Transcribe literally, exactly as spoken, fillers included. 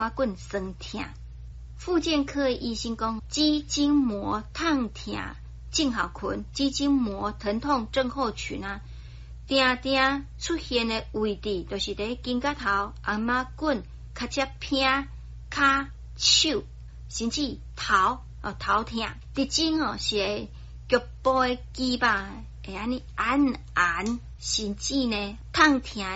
棍酸痛。复健科的医生讲，肌筋膜痛痛症候群、肌筋膜疼痛症候群啊，定定出现的位置，就是伫肩胛头、红马棍、较接偏、骹、手，甚至头哦头痛。特征哦是会局部的肌肉会安尼按按，甚至呢痛痛。